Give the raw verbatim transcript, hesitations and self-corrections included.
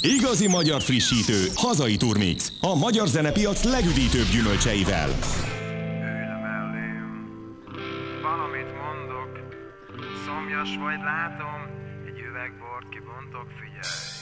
Igazi magyar frissítő, hazai turmix. A magyar zenepiac legüdítőbb gyümölcseivel. Ülj le mellém, valamit mondok, szomjas vagy látom, egy üveg bort kibontok, figyelj.